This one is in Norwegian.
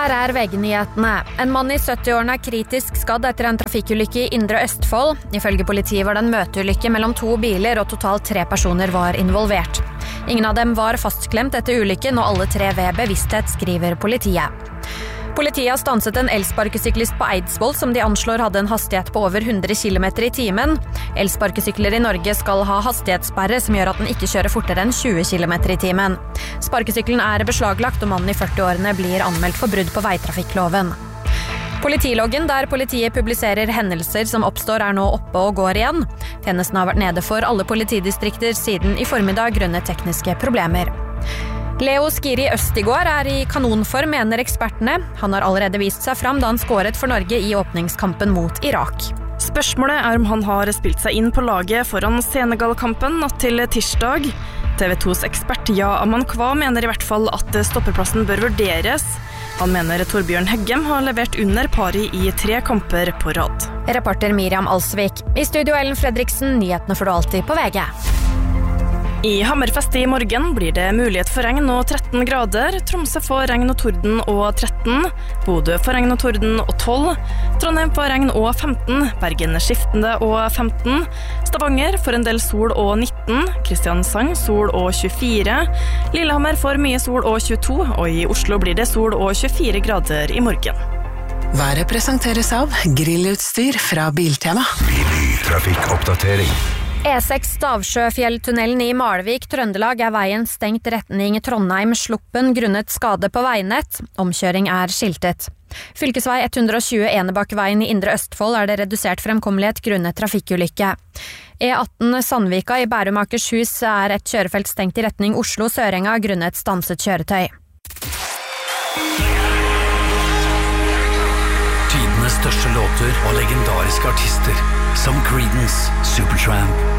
Her VG-nyhetene. En mann I 70-årene kritisk skadd etter en trafikkulykke I Indre Østfold. Ifølge politiet var det en møteulykke mellom 2 biler, og totalt 3 personer var involvert. Ingen av dem var fastklemt etter ulykken, og alle 3 ved bevissthet, skriver politiet. Politiet har stanset en elsparkesyklist på Eidsvoll som de anslår hadde en hastighet på over 100 km I timen. Elsparkesykler I Norge skal ha hastighetssperre som gjør at den ikke kjører fortere enn 20 km I timen. Sparkesykkelen beslaglagt, og mannen I 40-årene blir anmeldt for brudd på veitrafikkloven. Politiloggen, der politiet publiserer hendelser som oppstår, nå oppe og går igjen. Tjenesten har vært nede for alle politidistrikter siden I formiddag grunnet tekniske problemer. Leo Skiri Østigård I kanonform, mener ekspertene. Han har allerede vist seg fram da han skåret for Norge I åpningskampen mot Irak. Spørsmålet om han har spilt seg inn på laget foran Senegal-kampen natt til tirsdag. TV 2s ekspert Aman Kva mener I hvert fall at stoppeplassen bør vurderes. Han mener Torbjørn Heggem har levert under pari I 3 kamper på rad. Reporter Miriam Alsvik. I studio Ellen Fredriksen, nyhetene får du alltid på VG. I Hammerfest I morgen blir det mulighet for regn og 13 grader. Tromsø får regn og torden og 13. Bodø får regn og torden og 12. Trondheim får regn og 15. Bergen skiftende og 15. Stavanger får en del sol og 19. Kristiansand sol og 24. Lillehammer får mye sol og 22. Og I Oslo blir det sol og 24 grader I morgen. Været presenteres av grillutstyr fra Biltema. Trafikkoppdatering. E6 Stavsjøfjelltunnelen I Malvik, Trøndelag veien stengt retning Trondheim-Sluppen grunnet skade på veinett. Omkjøring skiltet. Fylkesvei 120 Enebakveien I Indre Østfold det redusert fremkommelighet grunnet trafikkulykke. E18 Sandvika I Bærum Akershus et kjørefelt stengt I retning Oslo-Sørenga grunnet stanset kjøretøy. Tidenes største låter og legendariske artister som Creedence, Supertramp